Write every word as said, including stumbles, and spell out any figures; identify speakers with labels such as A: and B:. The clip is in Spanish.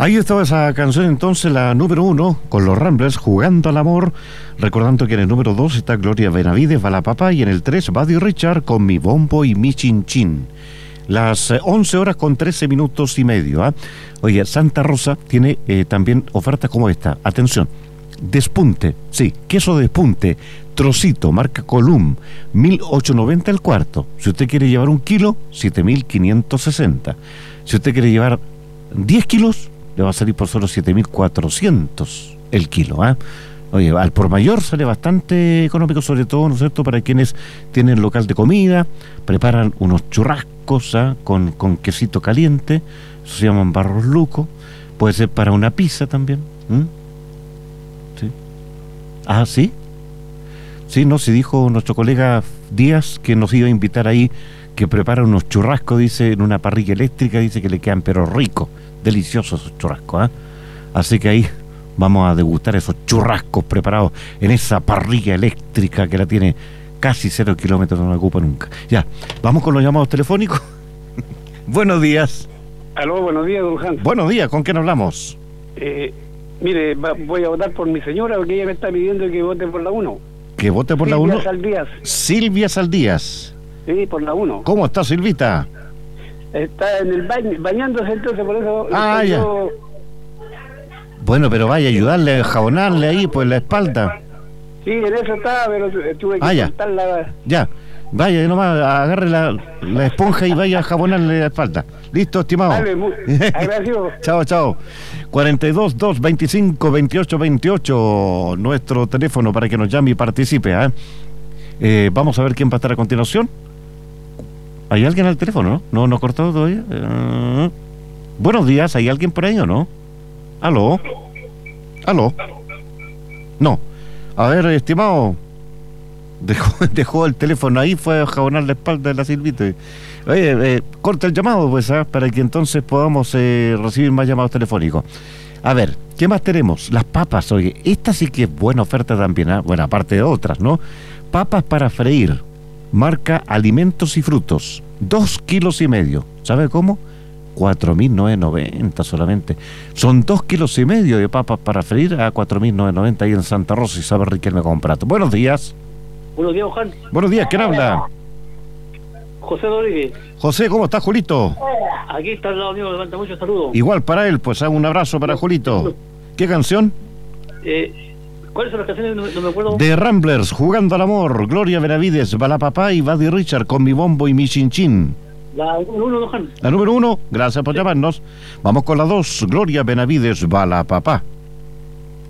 A: Ahí estaba esa canción entonces, la número uno, con los Ramblers, Jugando al Amor, recordando que en el número dos está Gloria Benavides, Va la Papá, y en el tres, Buddy Richard, con Mi Bombo y Mi Chin Chin. Las eh, once horas con trece minutos y medio. ¿eh? Oye, Santa Rosa tiene eh, también ofertas como esta. Atención, despunte, sí, queso despunte, trocito, marca Colum, mil ochocientos noventa el cuarto. Si usted quiere llevar un kilo, siete mil quinientos sesenta. Si usted quiere llevar diez kilos, le va a salir por solo siete mil cuatrocientos el kilo. ¿eh? Oye, al por mayor sale bastante económico, sobre todo, ¿no es cierto?, para quienes tienen local de comida, preparan unos churrascos ¿eh? con, con quesito caliente, eso se llaman barros luco, puede ser para una pizza también. ¿Mm? ¿Sí? Ah, ¿sí? Sí, no, se dijo nuestro colega Díaz que nos iba a invitar ahí, que prepara unos churrascos, dice, en una parrilla eléctrica, dice que le quedan pero ricos, deliciosos esos churrascos. ¿eh? Así que ahí vamos a degustar esos churrascos preparados en esa parrilla eléctrica que la tiene casi cero kilómetros, no la ocupa nunca. Ya, vamos con los llamados telefónicos. Buenos días.
B: Aló, buenos días, don Hans.
A: Buenos días, ¿con quién hablamos?
B: Eh, mire, va, voy a votar por mi señora porque ella me está pidiendo que vote por la uno.
A: ¿Que vote por
B: Silvia
A: la uno?
B: Saldías.
A: Silvia Saldías.
B: Sí, por la uno.
A: ¿Cómo está, Silvita?
B: Está en el baño, bañándose, entonces por eso...
A: Ah, ya.
B: yo...
A: Bueno, pero vaya a ayudarle a jabonarle ahí, pues, la espalda.
B: Sí, en eso estaba, pero tuve que
A: Ah, ya.
B: cortarla.
A: Ya, vaya nomás, agarre la, la esponja y vaya a jabonarle la espalda. Listo, estimado.
B: Dale, muy agradecido.
A: Chao, chao. cuarenta y dos, dos veinticinco, veintiocho veintiocho, nuestro teléfono para que nos llame y participe. ¿eh? Eh, vamos a ver quién va a estar a continuación. ¿Hay alguien al teléfono, no? ¿No, no cortó todavía? Uh, buenos días, ¿hay alguien por ahí o no? ¿Aló? ¿Aló? No. A ver, estimado, dejó, dejó el teléfono ahí, fue a jabonar la espalda de la Silvita. Oye, eh, corta el llamado, pues, ¿eh? para que entonces podamos eh, recibir más llamados telefónicos. A ver, ¿qué más tenemos? Las papas, oye, esta sí que es buena oferta también, ¿eh? Bueno, aparte de otras, ¿no? Papas para freír, marca Alimentos y Frutos, dos kilos y medio. ¿Sabe cómo? cuatro mil novecientos noventa solamente. Son dos kilos y medio de papas para freír a cuatro mil novecientos noventa ahí en Santa Rosa y sabe Riquelme Comprato. Buenos días.
B: Buenos días, Juan.
A: Buenos días, ¿quién habla?
B: José Rodríguez.
A: José, ¿cómo estás, Julito?
B: Aquí está al lado mío, levanta muchos saludos.
A: Igual para él, pues un abrazo para Julito. ¿Qué canción?
B: Eh, ¿Cuáles son las canciones? No, no me acuerdo.
A: The Ramblers, Jugando al Amor, Gloria Benavides, Va la Papá y Buddy Richard con Mi Bombo y Mi Chin Chin.
B: La número uno, don Juan.
A: La número uno, gracias por llamarnos. Vamos con la dos, Gloria Benavides, Va la Papá.